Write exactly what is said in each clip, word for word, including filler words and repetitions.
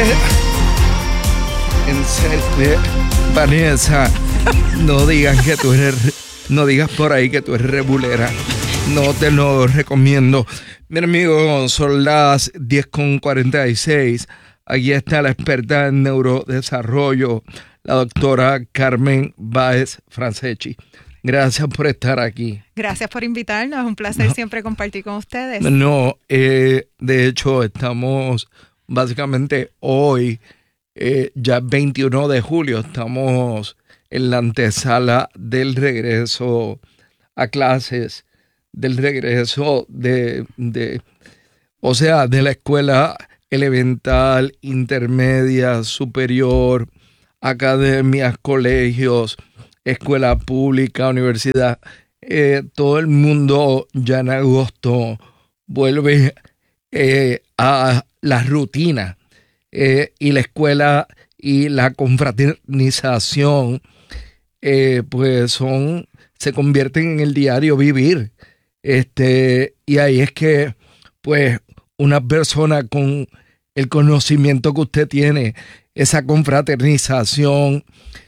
En serio, Vanessa, no digas que tú eres, no digas por ahí que tú eres rebulera. No te lo recomiendo. Mira, amigo, son las diez con cuarenta y seis. Aquí está la experta en neurodesarrollo, la doctora Carmen Báez Franceschi. Gracias por estar aquí. Gracias por invitarnos. Es un placer no. siempre compartir con ustedes. No, eh, de hecho, estamos básicamente hoy, eh, ya veintiuno de julio, estamos en la antesala del regreso a clases, del regreso de, de o sea, de la escuela elemental, intermedia, superior, academias, colegios, escuela pública, universidad. Eh, todo el mundo ya en agosto vuelve eh, a la rutina eh, y la escuela y la confraternización eh, pues son se convierten en el diario vivir. Este, y ahí es que pues una persona con el conocimiento que usted tiene, esa confraternización,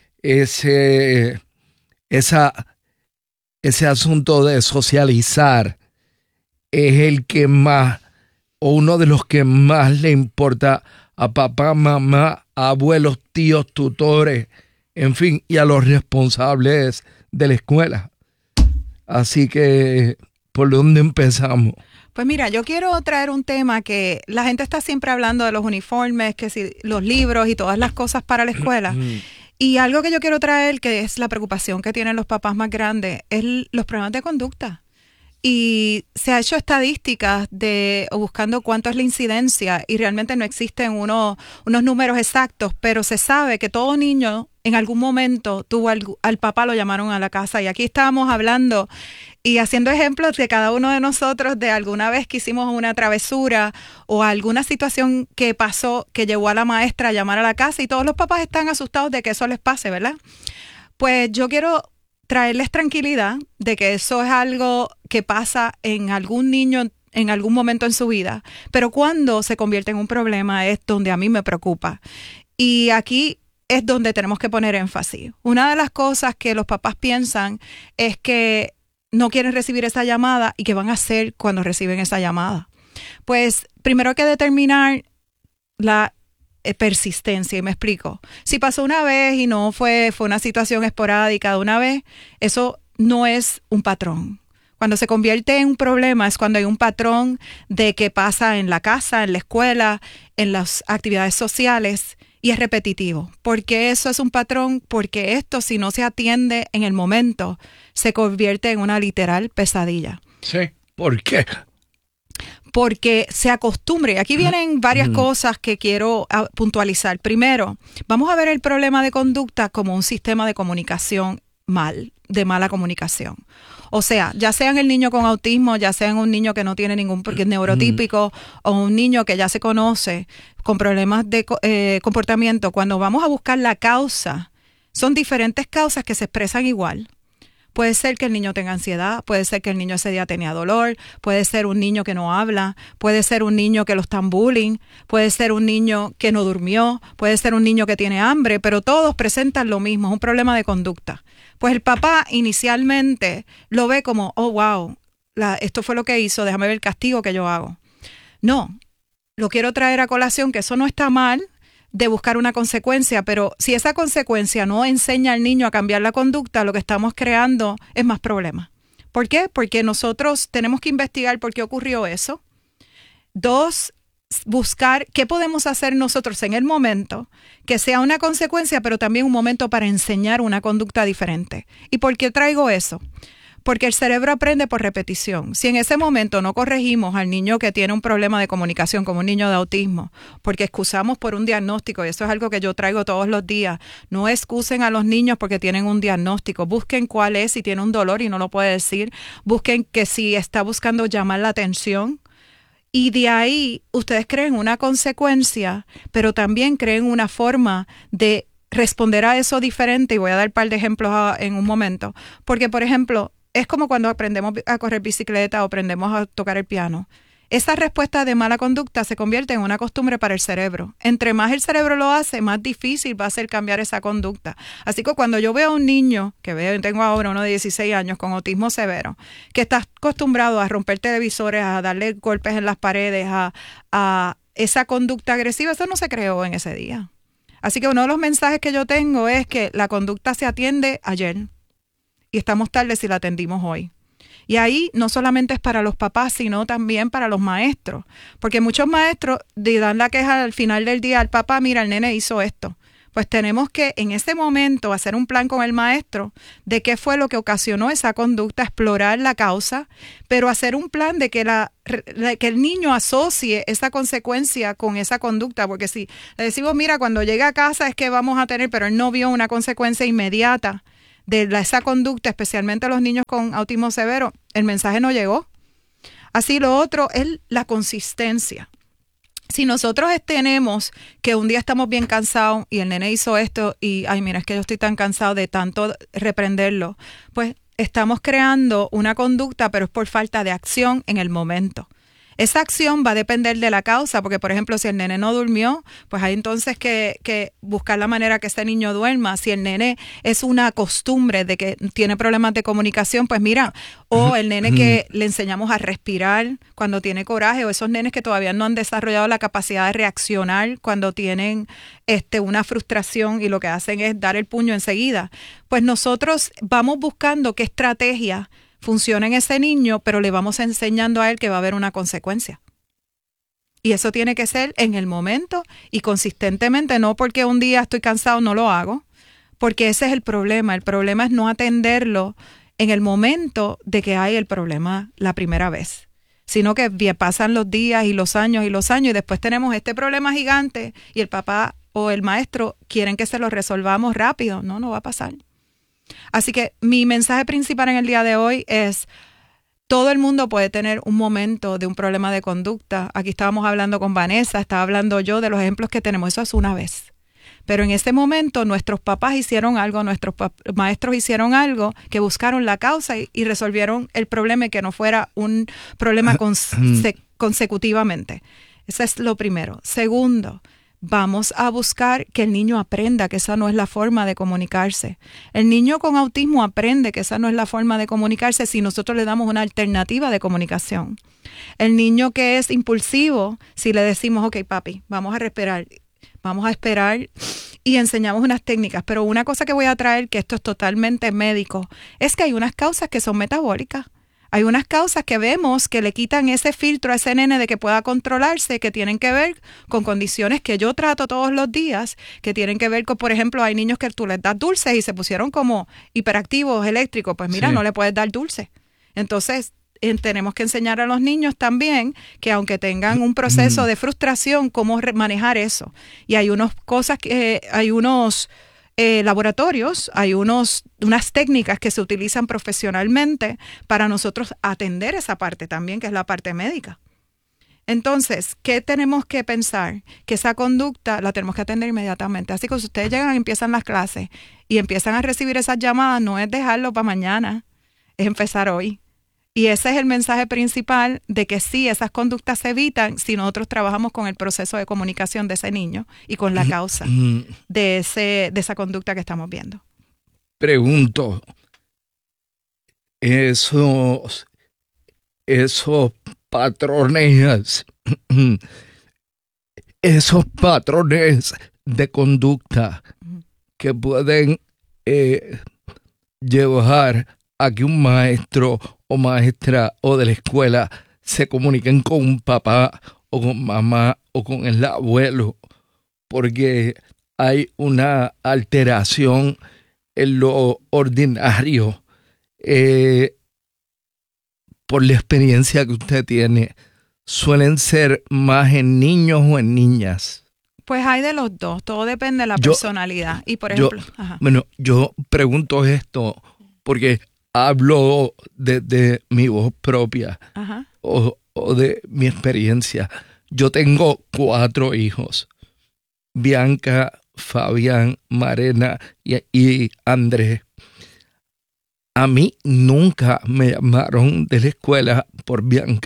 ese, esa, ese asunto de socializar, es el que más, o uno de los que más le importa a papá, mamá, abuelos, tíos, tutores, en fin, y a los responsables de la escuela. Así que, ¿por dónde empezamos? Pues mira, yo quiero traer un tema que la gente está siempre hablando de los uniformes, que si los libros y todas las cosas para la escuela. Y algo que yo quiero traer, que es la preocupación que tienen los papás más grandes, es los problemas de conducta. Y se ha hecho estadísticas de o buscando cuánto es la incidencia y realmente no existen uno, unos números exactos, pero se sabe que todo niño en algún momento tuvo al, al papá, lo llamaron a la casa. Y aquí estábamos hablando y haciendo ejemplos de cada uno de nosotros de alguna vez que hicimos una travesura o alguna situación que pasó que llevó a la maestra a llamar a la casa y todos los papás están asustados de que eso les pase, ¿verdad? Pues yo quiero traerles tranquilidad de que eso es algo que pasa en algún niño en algún momento en su vida, pero cuando se convierte en un problema es donde a mí me preocupa. Y aquí es donde tenemos que poner énfasis. Una de las cosas que los papás piensan es que no quieren recibir esa llamada y qué van a hacer cuando reciben esa llamada. Pues primero hay que determinar la persistencia, y me explico. Si pasó una vez y no fue, fue una situación esporádica de una vez, eso no es un patrón. Cuando se convierte en un problema es cuando hay un patrón de que pasa en la casa, en la escuela, en las actividades sociales y es repetitivo. ¿Por qué eso es un patrón? Porque esto, si no se atiende en el momento, se convierte en una literal pesadilla. Sí, ¿por qué? Porque se acostumbre. Aquí vienen varias cosas que quiero puntualizar. Primero, vamos a ver el problema de conducta como un sistema de comunicación mal, de mala comunicación. O sea, ya sean el niño con autismo, ya sean un niño que no tiene ningún porque es neurotípico, o un niño que ya se conoce con problemas de eh, comportamiento, cuando vamos a buscar la causa, son diferentes causas que se expresan igual. Puede ser que el niño tenga ansiedad, puede ser que el niño ese día tenía dolor, puede ser un niño que no habla, puede ser un niño que lo están bullying, puede ser un niño que no durmió, puede ser un niño que tiene hambre, pero todos presentan lo mismo, es un problema de conducta. Pues el papá inicialmente lo ve como, oh, wow, la, esto fue lo que hizo, déjame ver el castigo que yo hago. No, lo quiero traer a colación, que eso no está mal, de buscar una consecuencia, pero si esa consecuencia no enseña al niño a cambiar la conducta, lo que estamos creando es más problemas. ¿Por qué? Porque nosotros tenemos que investigar por qué ocurrió eso. Dos, buscar qué podemos hacer nosotros en el momento, que sea una consecuencia, pero también un momento para enseñar una conducta diferente. ¿Y por qué traigo eso? Porque el cerebro aprende por repetición. Si en ese momento no corregimos al niño que tiene un problema de comunicación, como un niño de autismo, porque excusamos por un diagnóstico, y eso es algo que yo traigo todos los días, no excusen a los niños porque tienen un diagnóstico, busquen cuál es, si tiene un dolor y no lo puede decir, busquen que si está buscando llamar la atención, y de ahí ustedes creen una consecuencia, pero también creen una forma de responder a eso diferente, y voy a dar un par de ejemplos a, en un momento, porque por ejemplo, es como cuando aprendemos a correr bicicleta o aprendemos a tocar el piano. esa respuesta de mala conducta se convierte en una costumbre para el cerebro. Entre más el cerebro lo hace, más difícil va a ser cambiar esa conducta. Así que cuando yo veo a un niño, que veo, tengo ahora uno de dieciséis años con autismo severo, que está acostumbrado a romper televisores, a darle golpes en las paredes, a, a esa conducta agresiva, eso no se creó en ese día. Así que uno de los mensajes que yo tengo es que la conducta se atiende ayer y estamos tarde si la atendimos hoy. Y ahí no solamente es para los papás, sino también para los maestros. Porque muchos maestros dan la queja al final del día al papá, mira, el nene hizo esto. Pues tenemos que en ese momento hacer un plan con el maestro de qué fue lo que ocasionó esa conducta, explorar la causa, pero hacer un plan de que, la, que el niño asocie esa consecuencia con esa conducta. Porque si le decimos, mira, cuando llegue a casa es que vamos a tener, pero él no vio una consecuencia inmediata de la, esa conducta, especialmente los niños con autismo severo, el mensaje no llegó. Así lo otro es la consistencia. Si nosotros tenemos que un día estamos bien cansados y el nene hizo esto y, ay, mira, es que yo estoy tan cansado de tanto reprenderlo, pues estamos creando una conducta, pero es por falta de acción en el momento. Esa acción va a depender de la causa, porque por ejemplo, si el nene no durmió, pues hay entonces que, que buscar la manera que ese niño duerma. Si el nene es una costumbre de que tiene problemas de comunicación, pues mira, o el nene que le enseñamos a respirar cuando tiene coraje, o esos nenes que todavía no han desarrollado la capacidad de reaccionar cuando tienen este, una frustración y lo que hacen es dar el puño enseguida. Pues nosotros vamos buscando qué estrategia funciona en ese niño, pero le vamos enseñando a él que va a haber una consecuencia. Y eso tiene que ser en el momento y consistentemente, no porque un día estoy cansado, no lo hago, porque ese es el problema. El problema es no atenderlo en el momento de que hay el problema la primera vez, sino que pasan los días y los años y los años y después tenemos este problema gigante y el papá o el maestro quieren que se lo resolvamos rápido. No, no va a pasar. Así que mi mensaje principal en el día de hoy es, todo el mundo puede tener un momento de un problema de conducta. Aquí estábamos hablando con Vanessa, estaba hablando yo de los ejemplos que tenemos, eso es una vez. Pero en ese momento nuestros papás hicieron algo, nuestros maestros hicieron algo, que buscaron la causa y, y resolvieron el problema y que no fuera un problema conse- consecutivamente. Eso es lo primero. Segundo, vamos a buscar que el niño aprenda que esa no es la forma de comunicarse. El niño con autismo aprende que esa no es la forma de comunicarse si nosotros le damos una alternativa de comunicación. El niño que es impulsivo, si le decimos, ok, papi, vamos a respirar, vamos a esperar y enseñamos unas técnicas. Pero una cosa que voy a traer, que esto es totalmente médico, es que hay unas causas que son metabólicas. Hay unas causas que vemos que le quitan ese filtro a ese nene de que pueda controlarse, que tienen que ver con condiciones que yo trato todos los días, que tienen que ver con, por ejemplo, hay niños que tú les das dulces y se pusieron como hiperactivos, eléctricos, pues mira, sí. No le puedes dar dulce. Entonces, eh, tenemos que enseñar a los niños también que aunque tengan un proceso de frustración, cómo manejar eso. Y hay unas cosas que, eh, hay unos... Eh, laboratorios, hay unos, unas técnicas que se utilizan profesionalmente para nosotros atender esa parte también, que es la parte médica. Entonces, ¿qué tenemos que pensar? Que esa conducta la tenemos que atender inmediatamente. Así que si ustedes llegan y empiezan las clases y empiezan a recibir esas llamadas, no es dejarlo para mañana, es empezar hoy. Y ese es el mensaje principal de que sí, esas conductas se evitan si nosotros trabajamos con el proceso de comunicación de ese niño y con la causa de, ese, de esa conducta que estamos viendo. Pregunto, esos, esos patrones, esos patrones de conducta que pueden eh, llevar a que un maestro o maestra o de la escuela se comuniquen con un papá o con mamá o con el abuelo porque hay una alteración en lo ordinario. Eh, por la experiencia que usted tiene, ¿suelen ser más en niños o en niñas? Pues hay de los dos, todo depende de la yo, personalidad. Y por ejemplo, yo, ajá. Bueno, yo pregunto esto porque hablo de, de mi voz propia o, o de mi experiencia. Yo tengo cuatro hijos. Bianca, Fabián, Marena y, y Andrés. A mí nunca me llamaron de la escuela por Bianca.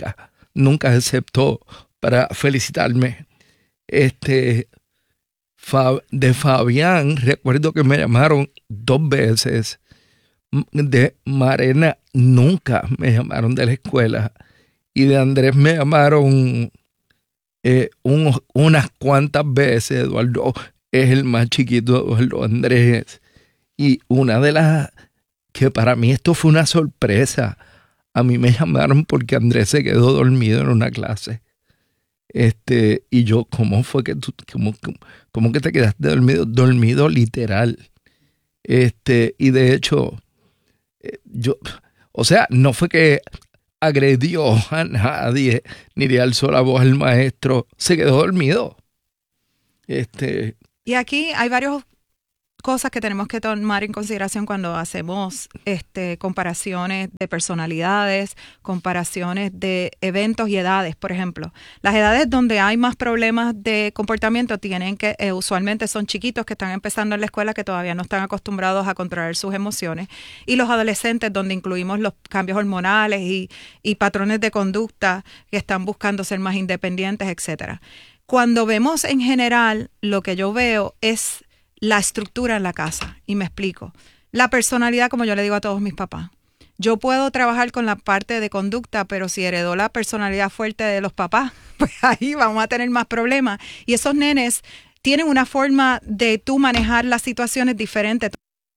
nunca aceptó para felicitarme. Este, de Fabián, recuerdo que me llamaron dos veces. De Marena nunca me llamaron de la escuela. Y de Andrés me llamaron eh, un, unas cuantas veces. Eduardo es el más chiquito, Eduardo Andrés. Y una de las que para mí esto fue una sorpresa. A mí me llamaron porque Andrés se quedó dormido en una clase. Este, y yo, ¿cómo fue que tú, cómo, cómo, cómo que te quedaste dormido? Dormido literal. Este, y de hecho, yo, o sea, no fue que agredió a nadie, ni le alzó la voz al maestro, se quedó dormido. Este. Y aquí hay varias cosas que tenemos que tomar en consideración cuando hacemos este, comparaciones de personalidades, comparaciones de eventos y edades, por ejemplo. Las edades donde hay más problemas de comportamiento tienen que, eh, usualmente son chiquitos que están empezando en la escuela, que todavía no están acostumbrados a controlar sus emociones, y los adolescentes, donde incluimos los cambios hormonales y, y patrones de conducta que están buscando ser más independientes, etcétera. Cuando vemos en general, lo que yo veo es la estructura en la casa, y me explico. La personalidad, como yo le digo a todos mis papás. Yo puedo trabajar con la parte de conducta, pero si heredó la personalidad fuerte de los papás, pues ahí vamos a tener más problemas. Y esos nenes tienen una forma de tú manejar las situaciones diferentes.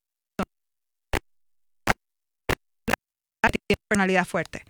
Personalidad fuerte.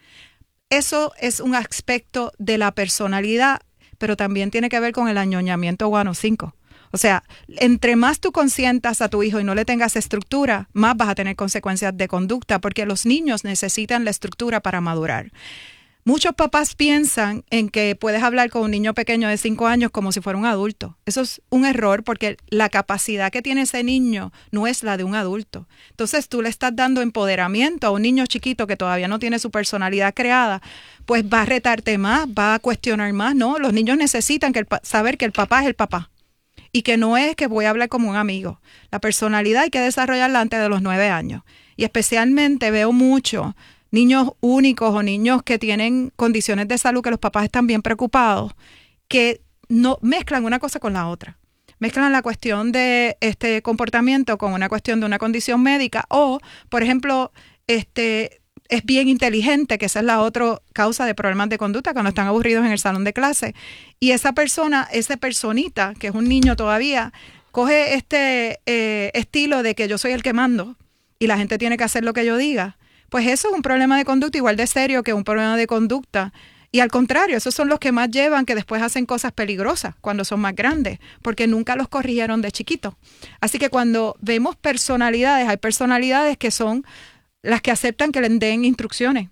Eso es un aspecto de la personalidad, pero también tiene que ver con el añoñamiento guano cinco. O sea, entre más tú consientas a tu hijo y no le tengas estructura, más vas a tener consecuencias de conducta, porque los niños necesitan la estructura para madurar. Muchos papás piensan en que puedes hablar con un niño pequeño de cinco años como si fuera un adulto. Eso es un error, porque la capacidad que tiene ese niño no es la de un adulto. Entonces tú le estás dando empoderamiento a un niño chiquito que todavía no tiene su personalidad creada, pues va a retarte más, va a cuestionar más. No, los niños necesitan que el, saber que el papá es el papá. Y que no es que voy a hablar como un amigo. La personalidad hay que desarrollarla antes de los nueve años. Y especialmente veo mucho niños únicos o niños que tienen condiciones de salud que los papás están bien preocupados, que no mezclan una cosa con la otra. Mezclan la cuestión de este comportamiento con una cuestión de una condición médica, o, por ejemplo, este es bien inteligente, que esa es la otra causa de problemas de conducta cuando están aburridos en el salón de clase. Y esa persona, esa personita, que es un niño todavía, coge este eh, estilo de que yo soy el que mando y la gente tiene que hacer lo que yo diga. Pues eso es un problema de conducta igual de serio que un problema de conducta. Y al contrario, esos son los que más llevan, que después hacen cosas peligrosas cuando son más grandes, porque nunca los corrigieron de chiquito. Así que cuando vemos personalidades, hay personalidades que son las que aceptan que les den instrucciones.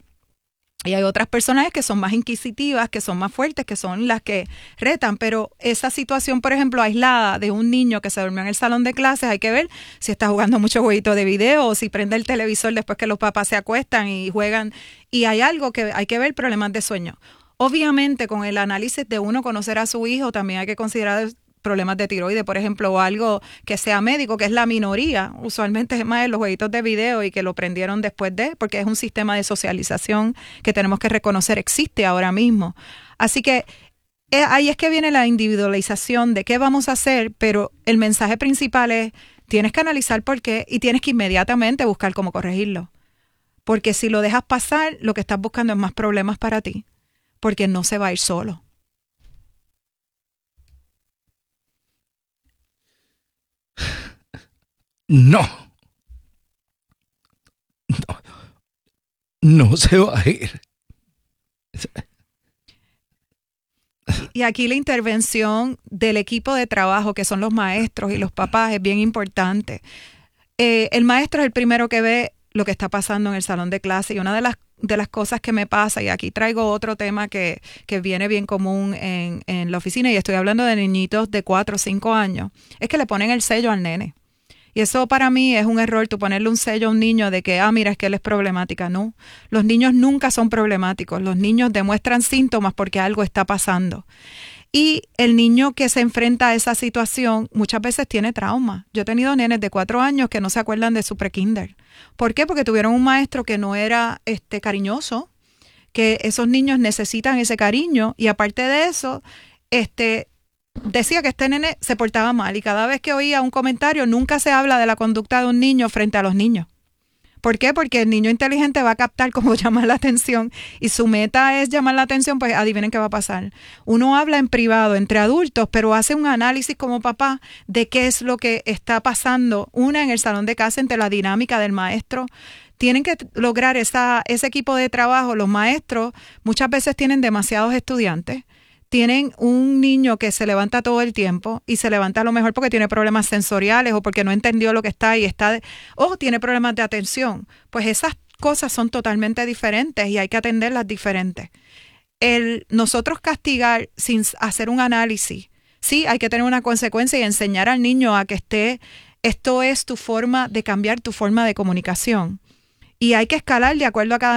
Y hay otras personas que son más inquisitivas, que son más fuertes, que son las que retan. Pero esa situación, por ejemplo, aislada de un niño que se durmió en el salón de clases, hay que ver si está jugando mucho jueguito de video o si prende el televisor después que los papás se acuestan y juegan. Y hay algo que hay que ver, problemas de sueño. Obviamente, con el análisis de uno conocer a su hijo, también hay que considerar problemas de tiroides, por ejemplo, o algo que sea médico, que es la minoría. Usualmente es más en los jueguitos de video y que lo prendieron después de, porque es un sistema de socialización que tenemos que reconocer existe ahora mismo. Así que eh, ahí es que viene la individualización de qué vamos a hacer, pero el mensaje principal es, tienes que analizar por qué y tienes que inmediatamente buscar cómo corregirlo. Porque si lo dejas pasar, lo que estás buscando es más problemas para ti, porque no se va a ir solo. No. No. No se va a ir. Y aquí la intervención del equipo de trabajo, que son los maestros y los papás, es bien importante. Eh, el maestro es el primero que ve lo que está pasando en el salón de clase, y una de las de las cosas que me pasa, y aquí traigo otro tema que, que viene bien común en, en la oficina, y estoy hablando de niñitos de cuatro o cinco años, es que le ponen el sello al nene. Y eso para mí es un error, tú ponerle un sello a un niño de que, ah, mira, es que él es problemática. No, los niños nunca son problemáticos. Los niños demuestran síntomas porque algo está pasando. Y el niño que se enfrenta a esa situación muchas veces tiene trauma. Yo he tenido nenes de cuatro años que no se acuerdan de su pre-kinder. ¿Por qué? Porque tuvieron un maestro que no era este, cariñoso, que esos niños necesitan ese cariño y aparte de eso, este... decía que este nene se portaba mal y cada vez que oía un comentario nunca se habla de la conducta de un niño frente a los niños. ¿Por qué? Porque el niño inteligente va a captar cómo llamar la atención y su meta es llamar la atención, pues adivinen qué va a pasar. Uno habla en privado entre adultos, pero hace un análisis como papá de qué es lo que está pasando, una en el salón de clase entre la dinámica del maestro. Tienen que lograr esa, ese equipo de trabajo. Los maestros muchas veces tienen demasiados estudiantes. Tienen un niño que se levanta todo el tiempo y se levanta a lo mejor porque tiene problemas sensoriales o porque no entendió lo que está y está, de, o tiene problemas de atención. Pues esas cosas son totalmente diferentes y hay que atenderlas diferentes. El nosotros castigar sin hacer un análisis, sí, hay que tener una consecuencia y enseñar al niño a que esté, esto es tu forma de cambiar tu forma de comunicación. Y hay que escalar de acuerdo a cada